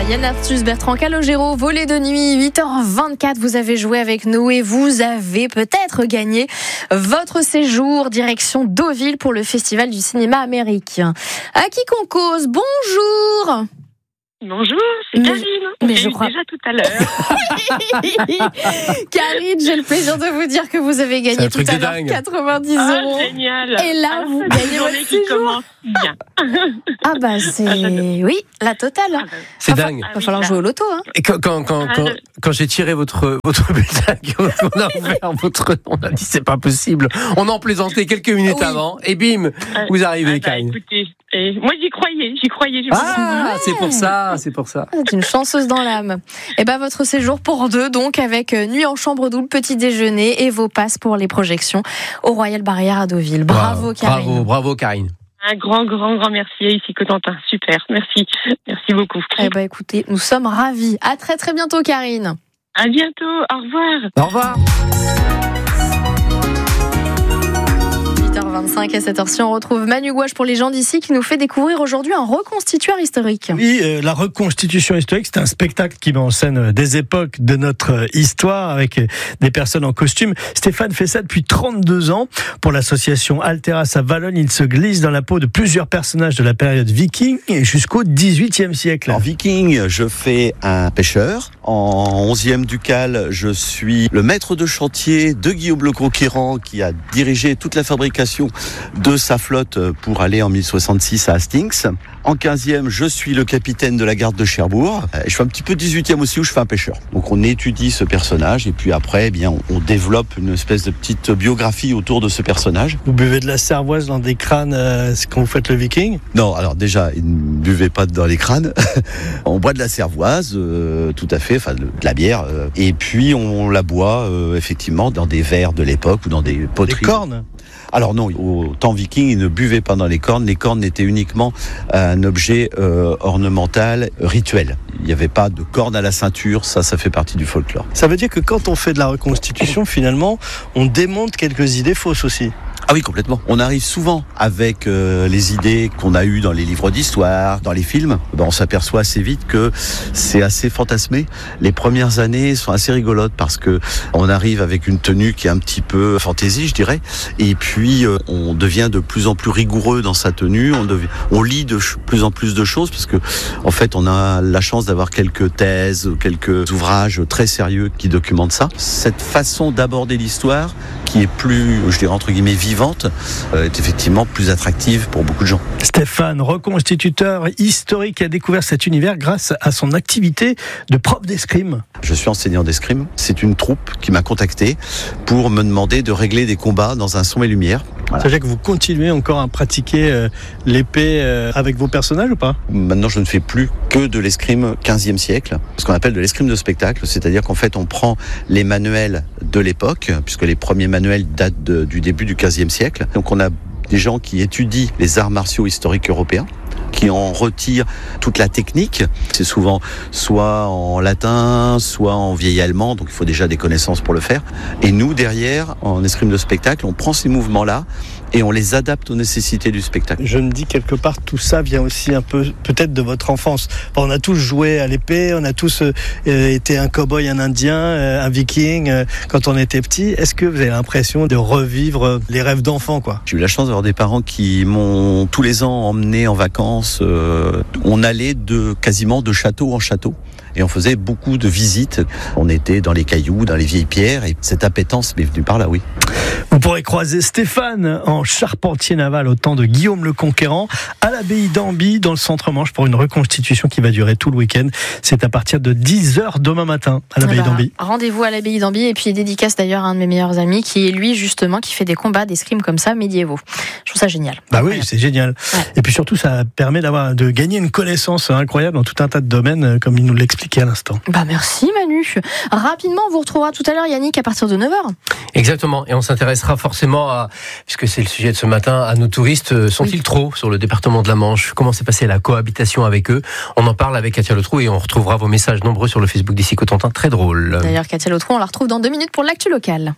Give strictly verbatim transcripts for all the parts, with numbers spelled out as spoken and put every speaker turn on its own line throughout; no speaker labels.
Voilà, Yann Arthus, Bertrand Calogero, volet de nuit, huit heures vingt-quatre. Vous avez joué avec nous et vous avez peut-être gagné votre séjour direction Deauville pour le Festival du cinéma américain. À qui qu'on cause? Bonjour.
Bonjour, c'est
mais,
Karine. On
mais
s'est
je
eu
crois
déjà tout à l'heure.
Karine, j'ai le plaisir de vous dire que vous avez gagné tout à l'heure quatre-vingt-dix euros.
Ah, génial.
Et là,
alors,
vous
c'est
gagnez
une
votre
journée qui
séjour.
commence bien.
Ah bah c'est
Ah,
oui, la totale.
Ah, bah,
C'est
Enfin,
dingue.
Il va
Ah oui,
falloir
là.
jouer au loto. Hein.
Et quand, quand, quand,
Ah,
quand,
je-
quand j'ai tiré votre, votre bulletin, on a ouvert votre nom, on a dit c'est pas possible. On en plaisantait quelques minutes
Oui.
avant, et bim,
Euh,
vous arrivez,
ah, bah,
Karine.
écoutez, et moi j'y croyais, j'y croyais. Je me suis dit,
Ah, c'est pour ça, c'est pour ça.
C'est une chanceuse dans l'âme. Et ben votre séjour pour deux, donc avec euh, nuit en chambre double, petit déjeuner et vos passes pour les projections au Royal Barrière à Deauville. Bravo, Karine.
Bravo, bravo, Karine.
un grand, grand, grand merci à ici Cotentin. Super, merci, merci beaucoup.
Eh ben écoutez, nous sommes ravis. À très très bientôt, Karine.
À bientôt, au revoir.
Au revoir.
huit heures vingt-cinq à cette heure-ci, on retrouve Manu Gouache pour les gens d'ici qui nous fait découvrir aujourd'hui un reconstitueur historique.
Oui, euh, la reconstitution historique, c'est un spectacle qui met en scène des époques de notre histoire avec des personnes en costume. Stéphane fait ça depuis trente-deux ans. Pour l'association Alteras à Valognes, il se glisse dans la peau de plusieurs personnages de la période viking et jusqu'au dix-huitième siècle.
En viking, je fais un pêcheur. En onzième ducal, je suis le maître de chantier de Guillaume le Conquérant qui a dirigé toute la fabrication de sa flotte pour aller en mille soixante-six à Hastings. En quinzième, je suis le capitaine de la garde de Cherbourg. Je fais un petit peu dix-huitième aussi où je fais un pêcheur. Donc on étudie ce personnage et puis après, eh bien, on, on développe une espèce de petite biographie autour de ce personnage.
Vous buvez de la cervoise dans des crânes euh, quand vous faites le viking?
Non, alors déjà, il ne buvait pas dans les crânes. On boit de la cervoise, euh, tout à fait, enfin de, de la bière. Euh, et puis on la boit euh, effectivement dans des verres de l'époque ou dans des
Des
poteries.
cornes?
Alors non, au temps viking, ils ne buvaient pas dans les cornes. Les cornes étaient uniquement un objet euh, ornemental, rituel. Il n'y avait pas de cornes à la ceinture, ça, ça fait partie du folklore.
Ça veut dire que quand on fait de la reconstitution, finalement, on démonte quelques idées fausses aussi.
Ah oui, complètement. On arrive souvent avec euh, les idées qu'on a eues dans les livres d'histoire, dans les films. Ben, on s'aperçoit assez vite que c'est assez fantasmé. Les premières années sont assez rigolotes parce que on arrive avec une tenue qui est un petit peu fantaisie, je dirais. Et puis, euh, on devient de plus en plus rigoureux dans sa tenue. On, devient, on lit de ch- plus en plus de choses parce que, en fait, on a la chance d'avoir quelques thèses, quelques ouvrages très sérieux qui documentent ça. Cette façon d'aborder l'histoire, qui est plus, je dirais entre guillemets, vivante, euh, est effectivement plus attractive pour beaucoup de gens.
Stéphane, reconstituteur historique, a découvert cet univers grâce à son activité de prof d'escrime.
Je suis enseignant d'escrime. C'est une troupe qui m'a contacté pour me demander de régler des combats dans un son et lumière. Voilà.
Ça veut dire que vous continuez encore à pratiquer euh, l'épée euh, avec vos personnages ou pas?
Maintenant, je ne fais plus que de l'escrime quinzième siècle, ce qu'on appelle de l'escrime de spectacle, c'est-à-dire qu'en fait, on prend les manuels de l'époque, puisque les premiers manuels datent de, du début du quinzième siècle. Donc, on a des gens qui étudient les arts martiaux historiques européens, qui en retirent toute la technique. C'est souvent soit en latin, soit en vieil allemand, donc il faut déjà des connaissances pour le faire. Et nous, derrière, en escrime de spectacle, on prend ces mouvements-là et on les adapte aux nécessités du spectacle.
Je me dis quelque part, tout ça vient aussi un peu peut-être de votre enfance. Enfin, on a tous joué à l'épée, on a tous euh, été un cow-boy, un indien, euh, un viking euh, quand on était petit. Est-ce que vous avez l'impression de revivre les rêves d'enfant, quoi?
J'ai eu la chance d'avoir des parents qui m'ont tous les ans emmené en vacances. Euh, on allait de quasiment de château en château. Et on faisait beaucoup de visites. On était dans les cailloux, dans les vieilles pierres. Et cette appétence m'est venue par là, oui.
Vous pourrez croiser Stéphane en charpentier naval au temps de Guillaume le Conquérant à l'abbaye d'Amby dans le centre-Manche pour une reconstitution qui va durer tout le week-end. C'est à partir de dix heures demain matin à l'abbaye
Eh ben,
d'Amby.
Rendez-vous à l'abbaye d'Amby et puis dédicace d'ailleurs à un de mes meilleurs amis qui est lui justement qui fait des combats d'escrime comme ça médiévaux. Je trouve ça génial.
Bah oui,
Incroyable.
c'est génial.
Ouais.
Et puis surtout, ça permet d'avoir, de gagner une connaissance incroyable dans tout un tas de domaines, comme il nous l'expliquait à l'instant.
Bah merci Manu. Rapidement, on vous retrouvera tout à l'heure Yannick à partir de neuf heures.
Exactement. Et on s'intéressera forcément à, puisque c'est le sujet de ce matin, à nos touristes. Sont-ils oui. trop sur le département de la Manche? Comment s'est passée la cohabitation avec eux? On en parle avec Katia Letrou et on retrouvera vos messages nombreux sur le Facebook d'ici Cotentin. Très drôle.
D'ailleurs, Katia Letrou, on la retrouve dans deux minutes pour l'actu locale.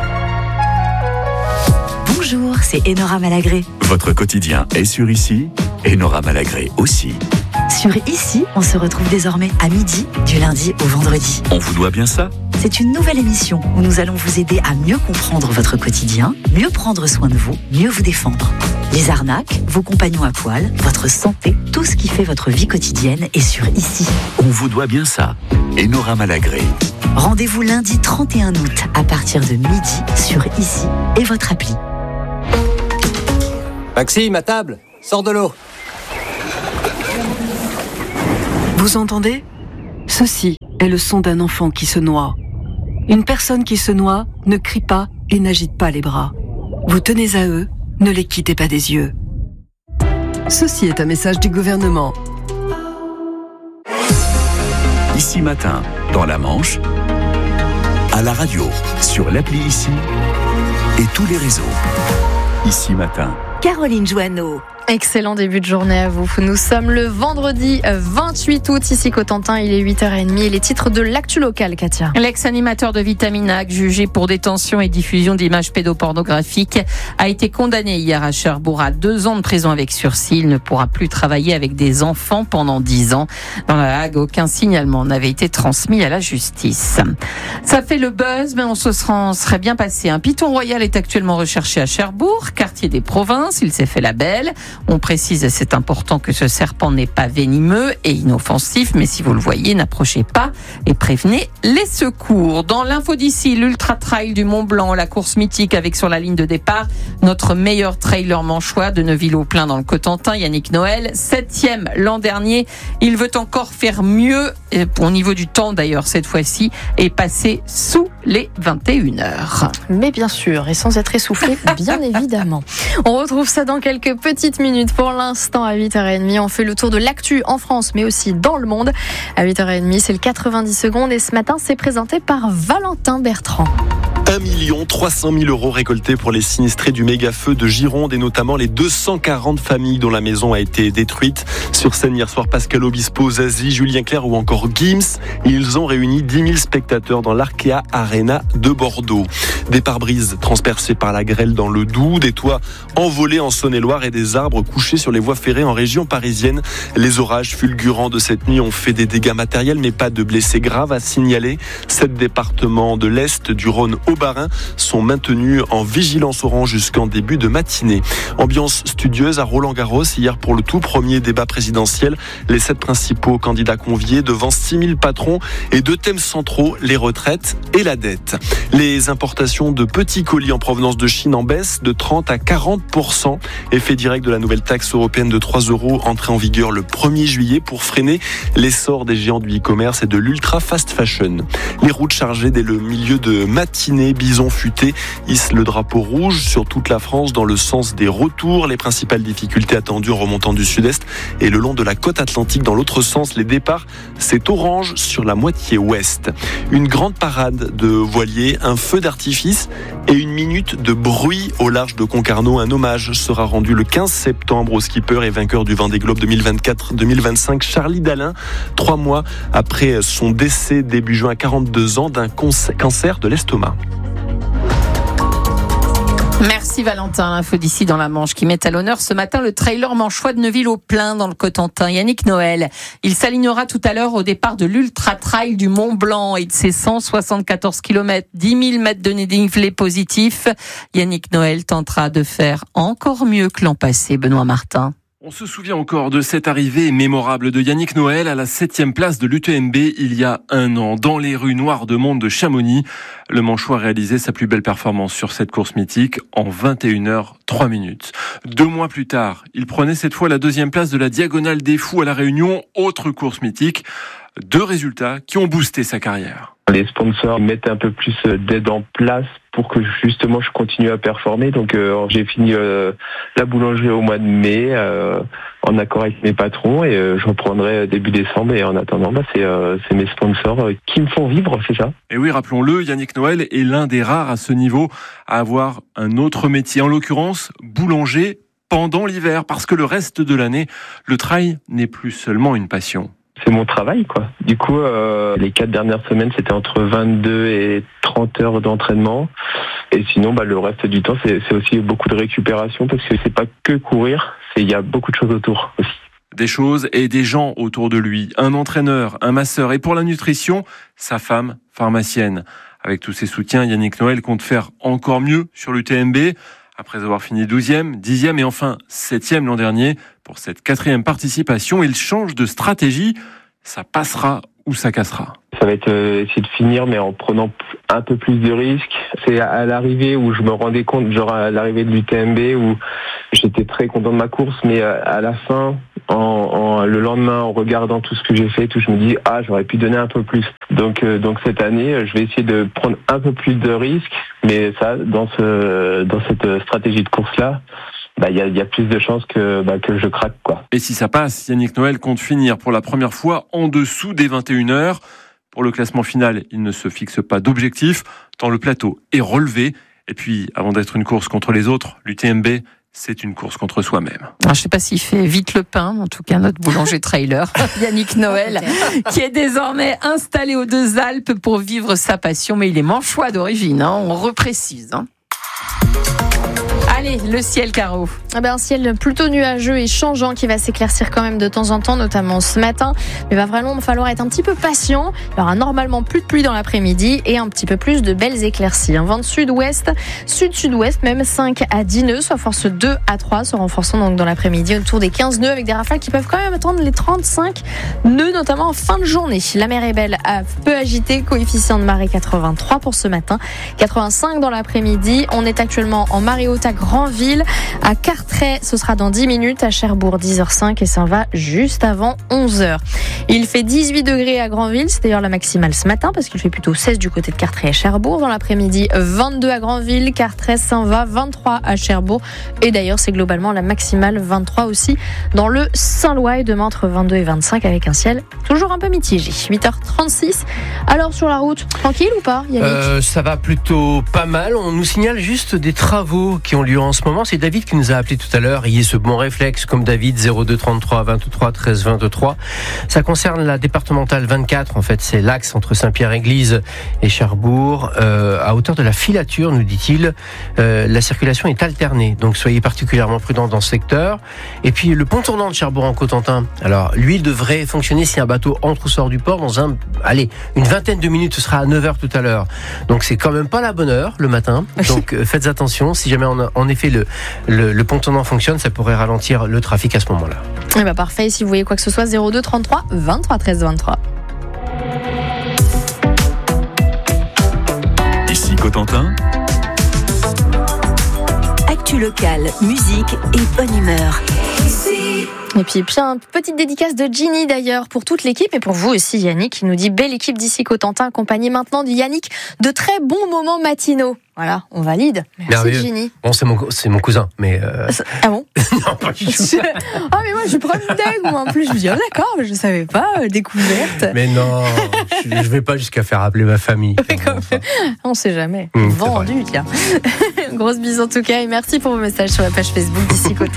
Bonjour, c'est Enora Malagré.
Votre quotidien est sur ici.
et Nora Malagré aussi.
Sur Ici, on se retrouve désormais à midi, du lundi au vendredi.
On vous doit bien ça ?
C'est une nouvelle émission où nous allons vous aider à mieux comprendre votre quotidien, mieux prendre soin de vous, mieux vous défendre. Les arnaques, vos compagnons à poil, votre santé, tout ce qui fait votre vie quotidienne est sur Ici.
On vous doit bien ça et Nora Malagré.
Rendez-vous lundi trente et un août à partir de midi sur Ici et votre appli.
Maxime, à table, sors de l'eau.
Vous entendez ? Ceci est le son d'un enfant qui se noie. Une personne qui se noie ne crie pas et n'agite pas les bras. Vous tenez à eux, ne les quittez pas des yeux. Ceci est un message du gouvernement.
Ici Matin, dans la Manche, à la radio, sur l'appli Ici et tous les réseaux. Ici Matin.
Caroline Joanneau.
Excellent début de journée à vous. Nous sommes le vendredi vingt-huit août, ici Cotentin, il est huit heures trente et les titres de l'actu locale, Katia.
L'ex-animateur de Vitaminac, jugé pour détention et diffusion d'images pédopornographiques, a été condamné hier à Cherbourg à deux ans de prison avec sursis. Il ne pourra plus travailler avec des enfants pendant dix ans. Dans la Hague, aucun signalement n'avait été transmis à la justice. Ça fait le buzz, mais on se serait bien passé. Un python royal est actuellement recherché à Cherbourg, quartier des provinces. Il s'est fait la belle. On précise, c'est important, que ce serpent n'est pas venimeux et inoffensif, mais si vous le voyez, n'approchez pas et prévenez les secours. Dans l'info d'ici, l'Ultra Trail du Mont Blanc, la course mythique avec sur la ligne de départ notre meilleur trailer manchois de Neuville-au-Plain dans le Cotentin, Yannick Noël, septième l'an dernier. Il veut encore faire mieux, au niveau du temps d'ailleurs cette fois-ci, et passer sous les vingt et une heures.
Mais bien sûr, et sans être essoufflé, bien évidemment. On retrouve ça dans quelques petites minutes. Pour l'instant, à huit heures trente, on fait le tour de l'actu en France, mais aussi dans le monde. À huit heures trente, c'est le quatre-vingt-dix secondes et ce matin, c'est présenté par Valentin Bertrand.
un million trois cent mille euros récoltés pour les sinistrés du méga-feu de Gironde et notamment les deux cent quarante familles dont la maison a été détruite. Sur scène hier soir, Pascal Obispo, Zazie, Julien Clerc ou encore Gims. Ils ont réuni dix mille spectateurs dans l'Arkea Arena de Bordeaux. Des pare-brises transpercés par la grêle dans le Doubs, des toits envolés en Saône-et-Loire et des arbres couchés sur les voies ferrées en région parisienne. Les orages fulgurants de cette nuit ont fait des dégâts matériels mais pas de blessés graves à signaler. Sept départements de l'Est, du Rhône au Bas-Rhin sont maintenus en vigilance orange jusqu'en début de matinée. Ambiance studieuse à Roland-Garros hier pour le tout premier débat présidentiel. Les sept principaux candidats conviés devant six mille patrons et deux thèmes centraux, les retraites et la dette. Les importations de petits colis en provenance de Chine en baisse de trente à quarante pour cent. Effet direct de la nouvelle taxe européenne de trois euros entrée en vigueur le premier juillet pour freiner l'essor des géants du e-commerce et de l'ultra fast fashion. Les routes chargées dès le milieu de matinée, Bison Futé hisse le drapeau rouge sur toute la France dans le sens des retours. Les principales difficultés attendues en remontant du sud-est et le long de la côte atlantique dans l'autre sens. Les départs, c'est orange sur la moitié ouest. Une grande parade de voiliers, un feu d'artifice et une minute de bruit au large de Concarneau. Un hommage sera rendu le quinze septembre au skipper et vainqueur du Vendée Globe deux mille vingt-quatre deux mille vingt-cinq, Charlie Dalin, trois mois après son décès début juin à quarante-deux ans d'un cancer de l'estomac.
Merci Valentin, l'info d'ici dans la Manche qui met à l'honneur ce matin le trailer manchois de Neuville-au-Plain dans le Cotentin. Yannick Noël, il s'alignera tout à l'heure au départ de l'Ultra Trail du Mont Blanc et de ses cent soixante-quatorze kilomètres, dix mille mètres de dénivelé positif. Yannick Noël tentera de faire encore mieux que l'an passé, Benoît Martin.
On se souvient encore de cette arrivée mémorable de Yannick Noël à la septième place de l'U T M B il y a un an, dans les rues noires de monde de Chamonix. Le Manchois réalisait sa plus belle performance sur cette course mythique en vingt et une heures trois minutes. Deux mois plus tard, il prenait cette fois la deuxième place de la Diagonale des Fous à La Réunion, autre course mythique. Deux résultats qui ont boosté sa carrière.
Les sponsors mettaient un peu plus d'aide en place pour que justement je continue à performer. Donc euh, j'ai fini euh, la boulangerie au mois de mai euh, en accord avec mes patrons et euh, je reprendrai début décembre. Et en attendant, bah, c'est, euh, c'est mes sponsors euh, qui me font vivre, c'est ça.
Et oui, rappelons-le, Yannick Noël est l'un des rares à ce niveau à avoir un autre métier, en l'occurrence boulanger pendant l'hiver, parce que le reste de l'année, le trail n'est plus seulement une passion.
C'est mon travail, quoi. Du coup, euh, les quatre dernières semaines, c'était entre vingt-deux et trente heures d'entraînement. Et sinon, bah, le reste du temps, c'est, c'est aussi beaucoup de récupération parce que c'est pas que courir, il y a beaucoup de choses autour aussi.
Des choses et des gens autour de lui. Un entraîneur, un masseur et pour la nutrition, sa femme, pharmacienne. Avec tous ses soutiens, Yannick Noël compte faire encore mieux sur l'U T M B. Après avoir fini douzième, dixième et enfin septième l'an dernier, pour cette quatrième participation, il change de stratégie. Ça passera ou ça cassera.
Ça va être euh, essayer de finir, mais en prenant un peu plus de risques. C'est à l'arrivée où je me rendais compte, genre à l'arrivée de l'U T M B, où j'étais très content de ma course, mais à la fin, en, en, le lendemain, en regardant tout ce que j'ai fait, tout, je me dis ah j'aurais pu donner un peu plus. Donc euh, donc cette année, je vais essayer de prendre un peu plus de risques, mais ça, dans ce dans cette stratégie de course là. Bah, y a, y a plus de chances que, bah, que je craque, quoi.
Et si ça passe, Yannick Noël compte finir pour la première fois en dessous des vingt et une heures. Pour le classement final, il ne se fixe pas d'objectif, tant le plateau est relevé. Et puis, avant d'être une course contre les autres, l'U T M B, c'est une course contre soi-même.
Alors, je ne sais pas s'il fait vite le pain, en tout cas notre boulanger trailer, Yannick Noël, qui est désormais installé aux Deux Alpes pour vivre sa passion, mais il est manchois d'origine, hein, on reprécise. Hein. Allez, le ciel, Caro.
Ah ben, un ciel plutôt nuageux et changeant qui va s'éclaircir quand même de temps en temps, notamment ce matin. Mais il va vraiment falloir être un petit peu patient. Il y aura normalement plus de pluie dans l'après-midi et un petit peu plus de belles éclaircies. Un vent de sud-ouest, sud-sud-ouest, même cinq à dix nœuds, soit force deux à trois, se renforçant donc dans l'après-midi autour des quinze nœuds avec des rafales qui peuvent quand même atteindre les trente-cinq nœuds, notamment en fin de journée. La mer est belle, à peu agitée, coefficient de marée quatre-vingt-trois pour ce matin, quatre-vingt-cinq dans l'après-midi. On est actuellement en marée haute à Granville, à Carteret, ce sera dans dix minutes, à Cherbourg dix heures cinq et ça va juste avant onze heures. Il fait dix-huit degrés à Granville, c'est d'ailleurs la maximale ce matin parce qu'il fait plutôt seize du côté de Carteret et Cherbourg. Dans l'après-midi, vingt-deux à Granville, Carteret, Saint-Va, vingt-trois à Cherbourg et d'ailleurs c'est globalement la maximale vingt-trois aussi dans le Saint-Lois et demain entre vingt-deux et vingt-cinq avec un ciel toujours un peu mitigé. huit heures trente-six. Alors sur la route, tranquille ou pas, Yannick ?
euh, Ça va plutôt pas mal. On nous signale juste des travaux qui ont lieu en ce moment. C'est David qui nous a appelé tout à l'heure. Ayez ce bon réflexe comme David, zéro deux trente-trois vingt-trois treize vingt-trois. Ça concerne la départementale vingt-quatre. En fait, c'est l'axe entre Saint-Pierre-Église et Cherbourg. Euh, à hauteur de la filature, nous dit-il, euh, la circulation est alternée. Donc soyez particulièrement prudents dans ce secteur. Et puis le pont tournant de Cherbourg en Cotentin. Alors lui, il devrait fonctionner si un bateau entre ou sort du port dans un, allez, une vingtaine de minutes. Ce sera à neuf heures tout à l'heure. Donc c'est quand même pas la bonne heure le matin. Donc euh, faites attention. Si jamais on a, en effet le, le, le pont tournant fonctionne, ça pourrait ralentir le trafic à ce moment-là.
Eh ben parfait, si vous voyez quoi que ce soit, zéro deux trente-trois vingt-trois treize vingt-trois.
Ici Cotentin.
Actu locale, musique et bonne humeur.
Et puis, puis une petite dédicace de Ginny d'ailleurs pour toute l'équipe et pour vous aussi Yannick qui nous dit belle équipe d'ici Cotentin accompagnée maintenant de Yannick, de très bons moments matinaux. Voilà, on valide. Merci
merveilleux.
Ginny.
Bon, c'est mon, c'est mon cousin, mais... Euh...
Ah bon?
Non, pas du tout.
Ah mais moi je prends une dingue, moi en plus je me dis oh, d'accord, mais je savais pas, euh, découverte.
Mais non, je, je vais pas jusqu'à faire appeler ma famille.
Enfin. On sait jamais.
Mmh,
Vendu, tiens. Grosse bise en tout cas et merci pour vos messages sur la page Facebook d'ici Cotentin.